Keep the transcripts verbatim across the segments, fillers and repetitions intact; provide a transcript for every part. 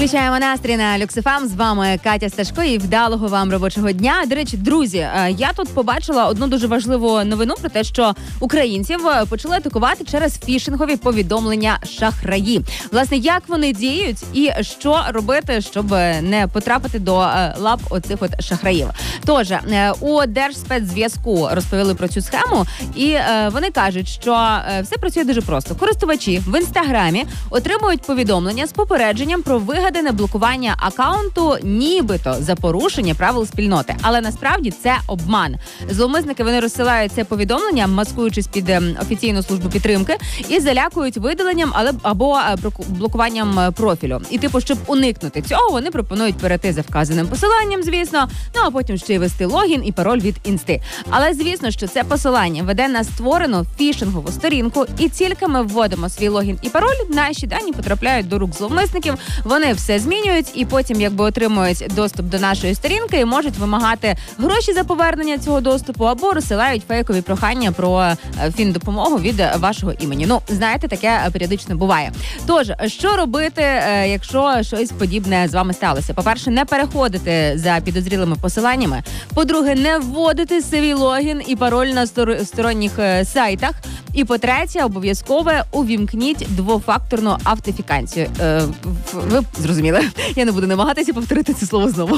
Включаємо настрій на Люкс еф ем. З вами Катя Сташко і вдалого вам робочого дня. До речі, друзі, я тут побачила одну дуже важливу новину про те, що українців почали атакувати через фішингові повідомлення шахраї. Власне, як вони діють і що робити, щоб не потрапити до лап оцих от шахраїв. Тож, у Держспецзв'язку розповіли про цю схему, і вони кажуть, що все працює дуже просто. Користувачі в Інстаграмі отримують повідомлення з попередженням про вигадане блокування акаунту, нібито за порушення правил спільноти. Але насправді це обман. Зловмисники, вони розсилають це повідомлення, маскуючись під офіційну службу підтримки, і залякують видаленням або блокуванням профілю. І типу, щоб уникнути цього, вони пропонують перейти за вказаним посиланням, звісно, ну а потім ще й ввести логін і пароль від інсти. Але звісно, що це посилання веде на створену фішингову сторінку, і тільки ми вводимо свій логін і пароль, наші дані потрапляють до рук зловмисників, вони все змінюють і потім якби отримують доступ до нашої сторінки і можуть вимагати гроші за повернення цього доступу або розсилають фейкові прохання про фіндопомогу від вашого імені. Ну, знаєте, таке періодично буває. Тож, що робити, якщо щось подібне з вами сталося? По-перше, не переходити за підозрілими посиланнями. По-друге, не вводити свій логін і пароль на стор- сторонніх сайтах. І по-третє, обов'язково увімкніть двофакторну автентифікацію. Е, ви зрозуміли? Я не буду намагатися повторити це слово знову.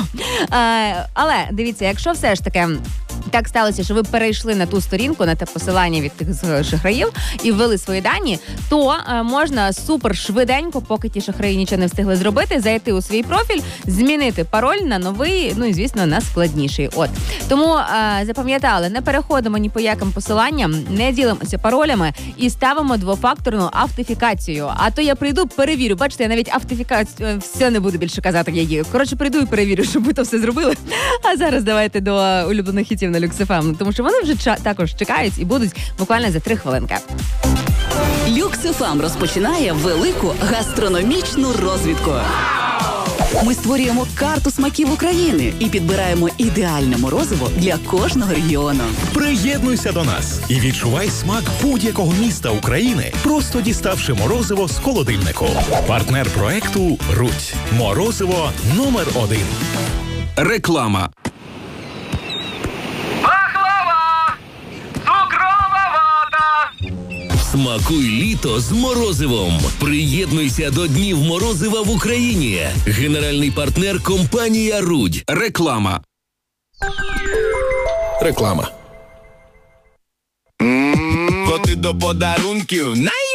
Е, але, дивіться, якщо все ж таки так сталося, що ви перейшли на ту сторінку, на те посилання від тих шахраїв і ввели свої дані, то е, можна супер швиденько, поки ті шахраї нічого не встигли зробити, зайти у свій профіль, змінити пароль на новий, ну і, звісно, на складніший. От. Тому е, запам'ятали, не переходимо ні по яким посиланням, не ділимося паролями і ставимо двофакторну автентифікацію. А то я прийду, перевірю. Бачите, я навіть автентифікацію, все не буду більше казати, я її. Коротше, прийду і перевірю, щоб ви то все зробили. А зараз давайте до улюблених хітів на Люкс еф ем, тому що вони вже ча- також чекають і будуть буквально за три хвилинки. Люкс еф ем розпочинає велику гастрономічну розвідку. Ми створюємо карту смаків України і підбираємо ідеальне морозиво для кожного регіону. Приєднуйся до нас і відчувай смак будь-якого міста України, просто діставши морозиво з холодильнику. Партнер проекту «Рудь». Морозиво номер один. Реклама. Смакуй літо з морозивом. Приєднуйся до Днів морозива в Україні. Генеральний партнер – компанія «Рудь». Реклама. Реклама. Коти до подарунків най